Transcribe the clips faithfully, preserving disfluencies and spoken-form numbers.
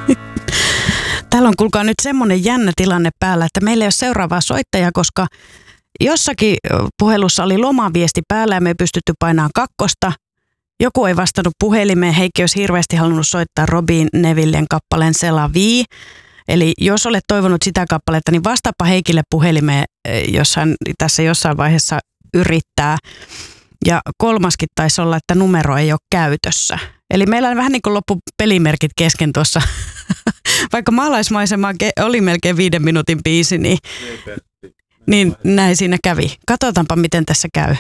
Täällä on kuulkaa nyt semmoinen jännä tilanne päällä, että meillä ei ole seuraavaa soittajaa, koska jossakin puhelussa oli lomaviesti päällä ja me ei pystytty painamaan kakkosta. Joku ei vastannut puhelimeen. Heikki olisi hirveästi halunnut soittaa Robin Nevillen kappaleen C'est la vie. Eli jos olet toivonut sitä kappaletta, niin vastaapa Heikille puhelimeen, jos hän tässä jossain vaiheessa yrittää. Ja kolmaskin taisi olla, että numero ei ole käytössä. Eli meillä on vähän niin kuin loppu pelimerkit kesken tuossa. Vaikka maalaismaisema oli melkein viiden minuutin biisi, niin, niin näin siinä kävi. Katsotaanpa, miten tässä käy.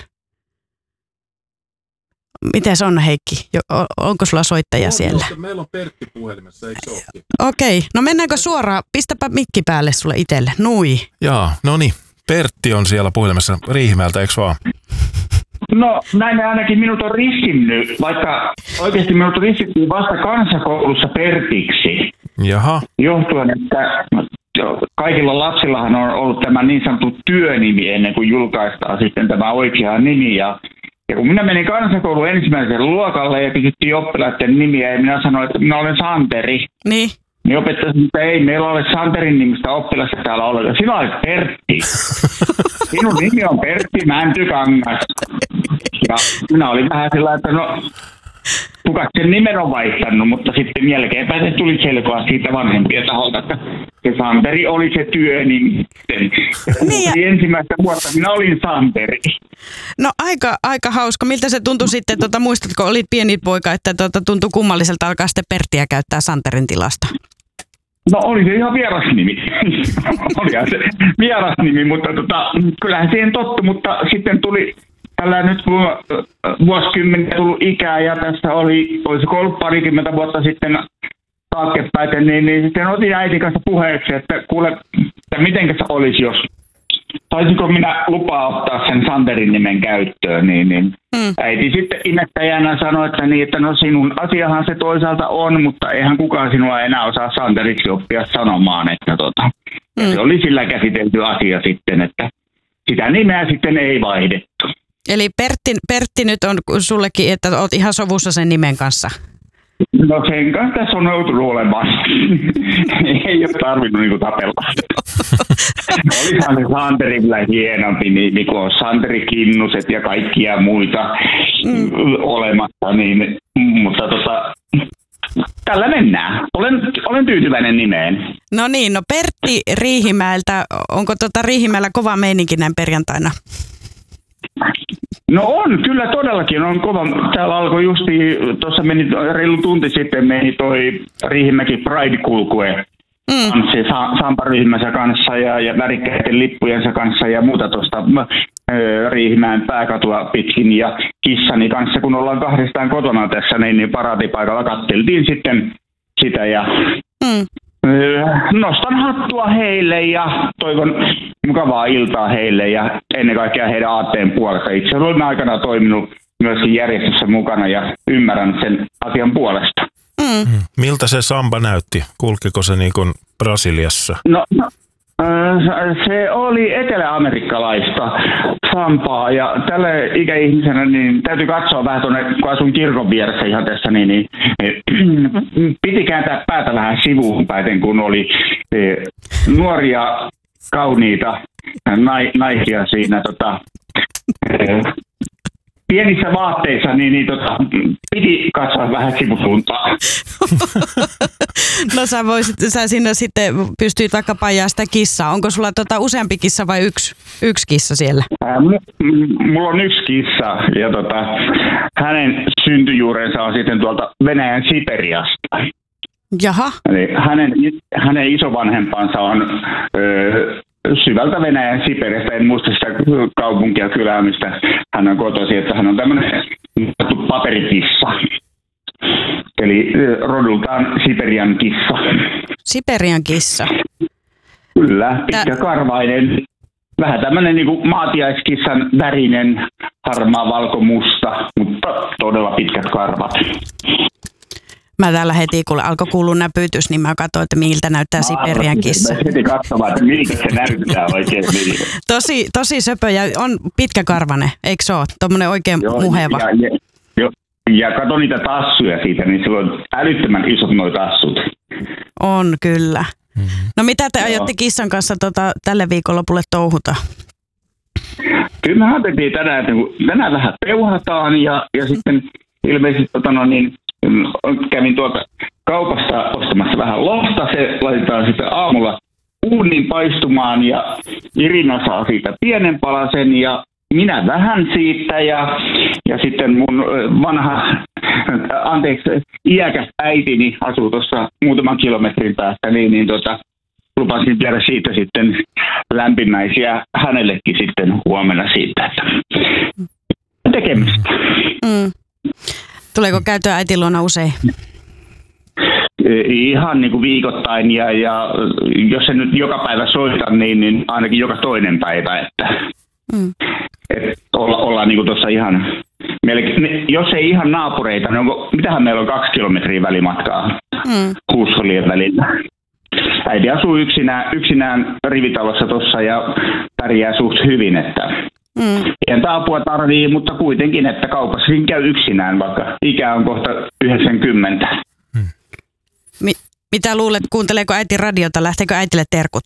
Miten se on, Heikki? Onko sulla soittaja on, siellä? Meillä on Pertti puhelimessa, eikö se olekin? Okei, no mennäänkö suoraan? Pistäpä mikki päälle sulle itselle. Nui. Jaa, no niin. Pertti on siellä puhelimessa Riihimäeltä, eikö vaan? No näin ainakin minut on riskinnyt, vaikka oikeasti minut riskittiin vasta kansakoulussa Pertiksi. Jaha. Johtuen, että kaikilla lapsillahan on ollut tämä niin sanottu työnimi ennen kuin julkaistaan sitten tämä oikea nimi. Ja, ja kun minä menin kansakoulun ensimmäiselle luokalle ja kysyttiin oppilaiden nimiä ja minä sanoin, että minä olen Santeri. Niin. Niin opettaja sanoi, että ei meillä ole Santerin nimistä oppilasta täällä ollenkaan. Sinä olet Pertti. Sinun nimi on Pertti Mäntykangas. Ja minä olin vähän sillä, että no, kuka sen nimen on vaihtanut, mutta sitten jälkeenpäin se tuli selkoa siitä vanhempien taholta, että se Santeri oli se työnimi. Niin ja ensimmäistä vuotta minä olin Santeri. No aika, aika hauska. Miltä se tuntui sitten, tuota, muistatko, olit pieni poika, että tuota, tuntui kummalliselta alkaa sitten Perttiä käyttää Santerin tilasta? No oli se ihan vieras nimi. Olihan se vieras nimi, mutta tota, kyllähän siihen tottu, mutta sitten tuli tällä nyt kun vuosikymmeniä tullut ikää ja tässä oli, olisiko ollut parikymmentä vuotta sitten taaksepäin, niin, niin sitten otin äitin kanssa puheeksi, että kuule, että mitenkä se olisi, jos saisinko minä lupaa ottaa sen Santerin nimen käyttöön, niin, niin mm. äiti sitten imettäjänä sanoi, että, niin, että no sinun asiahan se toisaalta on, mutta eihän kukaan sinua enää osaa Santeriksi oppia sanomaan, että tota, mm. se oli sillä käsitelty asia sitten, että sitä nimeä sitten ei vaihdettu. Eli Pertti, Pertti nyt on sullekin, että olet ihan sovussa sen nimen kanssa? No sen kanssa tässä on joutunut olemaan. Ei ole tarvinnut niinku tapella. Olihan se Santeri kyllä hienompi, niin, niin kuin on Santeri Kinnuset ja kaikkia muita mm. olemassa. Niin, mutta tota, tällä mennään. Olen, olen tyytyväinen nimeen. No niin, no Pertti Riihimäeltä. Onko tota Riihimäellä kova meininki näin perjantaina? No on, kyllä todellakin on kova. Täällä alkoi justi, tuossa meni reilu tunti sitten meni toi Riihimäki Pride-kulkue mm. Anssi Sampa-ryhmänsä kanssa ja, ja värikkäiden lippujensa kanssa ja muuta tuosta Riihimäen pääkatua pitkin ja kissani kanssa, kun ollaan kahdestaan kotona tässä, niin, niin paraatipaikalla katteltiin sitten sitä ja mm. nostan hattua heille ja toivon mukavaa iltaa heille ja ennen kaikkea heidän aatteen puolesta. Itse olen aikana toiminut myöskin järjestössä mukana ja ymmärrän sen asian puolesta. Mm. Miltä se samba näytti? Kulkiko se niin kuin Brasiliassa? No, no se oli etelä-amerikkalaista sampaa ja tälle ikäihmisenä niin täytyy katsoa vähän tuonne, kun asun kirkon vieressä ihan tässä, niin, niin piti kääntää päätä vähän sivuun päiten, kun oli nuoria, kauniita naisia siinä tota, pienissä vaatteissa, niin, niin tota, piti katsoa vähän sivusuuntaan. No sä, voisit, sä sinne sitten pystyit vaikka pajaa sitä kissaa. Onko sulla tota useampi kissa vai yksi, yksi kissa siellä? Ää, m- mulla on yksi kissa ja tota, hänen syntyjuurensa on sitten tuolta Venäjän Siperiasta. Jaha. Eli hänen, hänen isovanhempansa on öö, syvältä Venäjän Siperiasta, en muista sitä kaupunkia kylää, mistä hän on kotoisin, että hän on tämmöinen paperikissa. Eli rodultaan Siperian kissa. Siperian kissa. Kyllä, pitkäkarvainen. Vähän tämmöinen niin kuin maatiaiskissan värinen, harmaa, valkomusta, mutta todella pitkät karvat. Mä täällä heti, kun alkoi kuulua näpytys, niin mä katsoin, että miltä näyttää Siperian kissa. Mä heti katsomaan, että miltä se näyttää oikein. Tosi, tosi söpö ja on pitkäkarvainen, eikö se ole? Tuommoinen oikein Joo, muheva. Ja, ja, ja, ja kato niitä tassuja siitä, niin sillä on älyttömän isot nuo tassut. On kyllä. Mm-hmm. No mitä te Joo. aiotte kissan kanssa tota, tälle viikonlopulle touhuta? Kyllä me ajateltiin tänään, että kun tänään vähän peuhataan ja, ja sitten ilmeisesti tota no, niin, mm, kävin tuolta kaupasta ostamassa vähän lohta. Se laitetaan sitten aamulla uunin paistumaan ja Irina saa siitä pienen palasen ja minä vähän siitä ja, ja sitten mun ö, vanha, anteeksi, iäkäs äitini asuu tuossa muutaman kilometrin päästä, niin, niin tota, lupasin viedä siitä sitten lämpimäisiä hänellekin sitten huomenna siitä, että tekemistä. Mm. Tuleeko käytyä äitin luona usein? Ihan niin kuin viikoittain ja, ja jos se nyt joka päivä soita, niin, niin ainakin joka toinen päivä, että Mm. et olla, ollaan niin kuin tuossa ihan, melkein, jos ei ihan naapureita, niin onko, mitähän meillä on kaksi kilometriä välimatkaa Mm. huushollien välillä. Äiti asuu yksinään, yksinään rivitalossa tuossa ja pärjää suht hyvin, että Mm. pientä apua tarvii, mutta kuitenkin, että kaupassakin käy yksinään, vaikka ikä on kohta yhdeksänkymmentä. Mi- mitä luulet, kuunteleeko äiti radiota, lähteekö äitille terkut?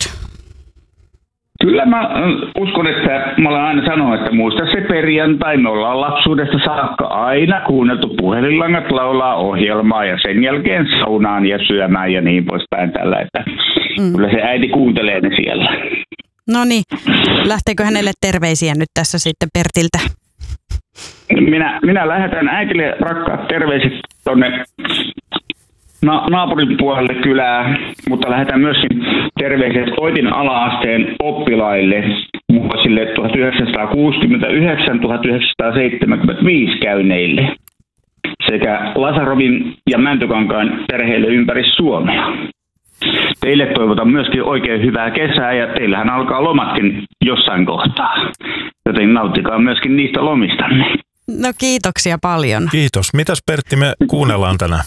Kyllä mä äh, uskon, että mä olen aina sanonut, että muista se perjantai, me ollaan lapsuudesta saakka aina kuunneltu puhelinlangat laulaa ohjelmaa ja sen jälkeen saunaan ja syömään ja niin poispäin tällä, että mm. kyllä se äiti kuuntelee ne siellä. No niin, lähteekö hänelle terveisiä nyt tässä sitten Pertiltä? Minä, minä lähetän äitille rakkaat terveiset tuonne na- naapurin puolelle kylää, mutta lähetän myöskin terveiset Oitin ala-asteen oppilaille vuosille tuhatyhdeksänsataakuusikymmentäyhdeksän tuhatyhdeksänsataaseitsemänkymmentäviisi käyneille sekä Lasarovin ja Mäntykankaan perheille ympäri Suomea. Teille toivotan myöskin oikein hyvää kesää ja teillähän alkaa lomatkin jossain kohtaa, joten nauttikaa myöskin niistä lomistanne. No kiitoksia paljon. Kiitos. Mitäs Pertti me kuunnellaan tänään?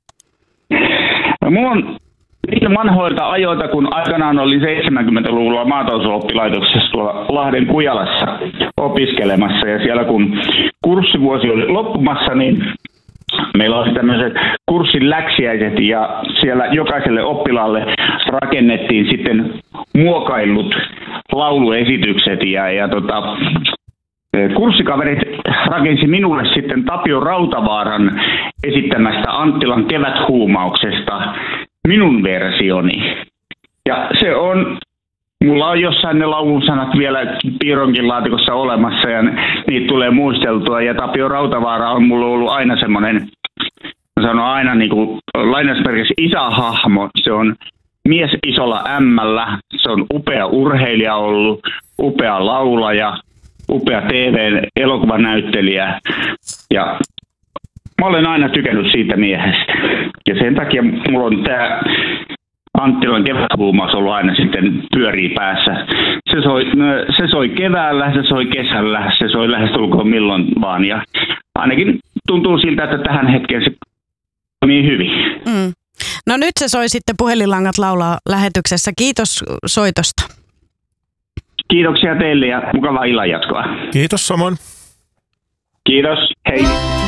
No, mulla on niitä vanhoilta ajoilta, kun aikanaan olin seitsemänkymmentäluvulla maatalousoppilaitoksessa tuolla Lahden Kujalassa opiskelemassa ja siellä kun kurssivuosi oli loppumassa, niin meillä oli tämmöiset kurssin läksiäiset ja siellä jokaiselle oppilaalle rakennettiin sitten muokaillut lauluesitykset ja, ja tota, kurssikaverit rakensi minulle sitten Tapio Rautavaaran esittämästä Anttilan keväthuumauksesta minun versioni. Ja se on, mulla on jossain ne laulun sanat vielä piironkin laatikossa olemassa ja niitä tulee muisteltua. Ja Tapio Rautavaara on mulla ollut aina semmoinen, mä sanon aina niin kuin lainausmerkissä isähahmo. Se on mies isolla ämmällä, se on upea urheilija ollut, upea laulaja, upea T V-elokuvanäyttelijä ja mä olen aina tykännyt siitä miehestä. Ja sen takia mulla on tää Anttilan keväthuumaus ollut aina sitten pyörii päässä. Se soi, se soi keväällä, se soi kesällä, se soi lähestulkoon milloin vaan. Ja ainakin tuntuu siltä, että tähän hetkeen se toimii hyvin. Mm. No nyt se soi sitten puhelinlangat laulaa lähetyksessä. Kiitos soitosta. Kiitoksia teille ja mukavaa illanjatkoa. Kiitos samoin. Kiitos, hei.